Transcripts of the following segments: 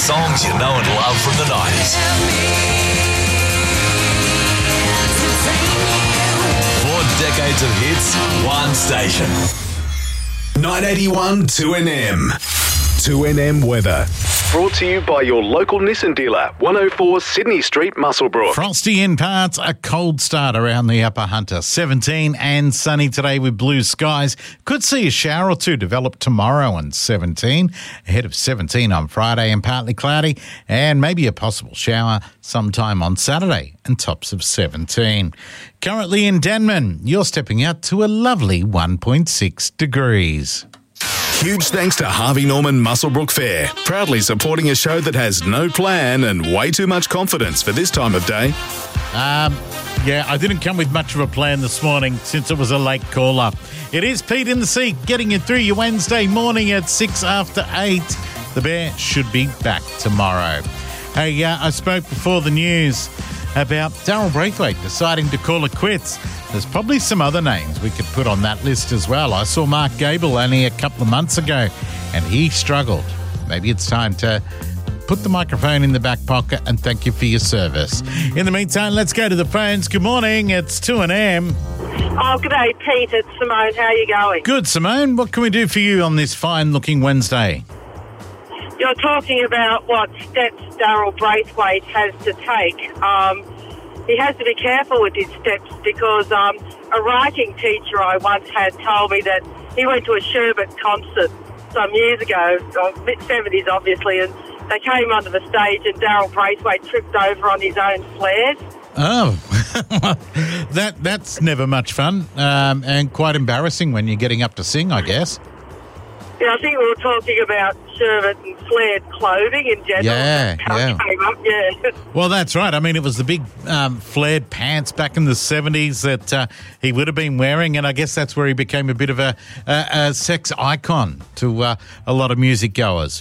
songs you know and love from the 90s. 4 decades of hits, one station. 981 2NM. 2NM weather. Brought to you by your local Nissan dealer, 104 Sydney Street, Muswellbrook. Frosty in parts, a cold start around the Upper Hunter. 17 and sunny today with blue skies. Could see a shower or two develop tomorrow and 17. Ahead of 17 on Friday and partly cloudy, and maybe a possible shower sometime on Saturday and tops of 17. Currently in Denman, you're stepping out to a lovely 1.6 degrees. Huge thanks to Harvey Norman Muswellbrook Fair, proudly supporting a show that has no plan and way too much confidence for this time of day. Yeah, I didn't come with much of a plan this morning since it was a late caller. It is Pete in the Seat, getting you through your Wednesday morning at 6 after 8. The Bear should be back tomorrow. Hey, I spoke before the news about Daryl Braithwaite deciding to call it quits. There's probably some other names we could put on that list as well. I saw Mark Gable only a couple of months ago, and he struggled. Maybe it's time to put the microphone in the back pocket and thank you for your service. In the meantime, let's go to the phones. Good morning, it's 2NM. Oh, g'day, Pete. It's Simone. How are you going? Good, Simone. What can we do for you on this fine-looking Wednesday? You're talking about what steps Daryl Braithwaite has to take. He has to be careful with his steps because a writing teacher I once had told me that he went to a Sherbet concert some years ago, mid-70s obviously, and they came onto the stage and Daryl Braithwaite tripped over on his own flares. Oh, that's never much fun and quite embarrassing when you're getting up to sing, I guess. Yeah, I think we were talking about sherbet and flared clothing in general. Yeah. Came up, yeah. Well, that's right. I mean, it was the big flared pants back in the 70s that he would have been wearing, and I guess that's where he became a bit of a sex icon to a lot of music goers.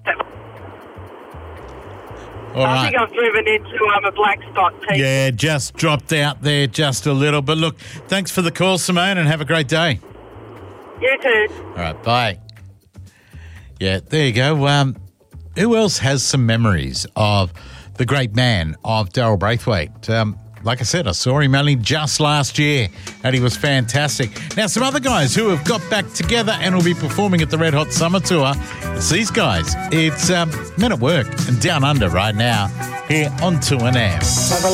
I think I've driven into a black spot, Pete. Yeah, just dropped out there just a little. But look, thanks for the call, Simone, and have a great day. You too. All right, bye. Yeah, there you go. Who else has some memories of the great man of Daryl Braithwaite? Like I said, I saw him only just last year, and he was fantastic. Now, some other guys who have got back together and will be performing at the Red Hot Summer Tour. It's these guys. It's Men at Work and Down Under right now here on 2NM.